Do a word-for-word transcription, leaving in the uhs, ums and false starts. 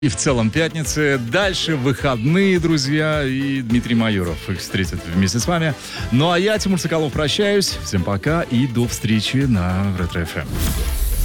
И в целом пятницы. Дальше выходные, друзья. И Дмитрий Майоров их встретит вместе с вами. Ну а я, Тимур Соколов, прощаюсь. Всем пока и до встречи на Ретро-эф эм.